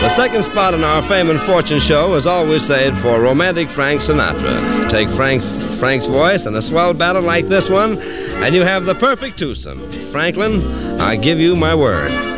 The second spot in our Fame and Fortune show is always saved for romantic Frank Sinatra. Take Frank's voice and a swell ballad like this one, and you have the perfect twosome. Franklin, I give you my word.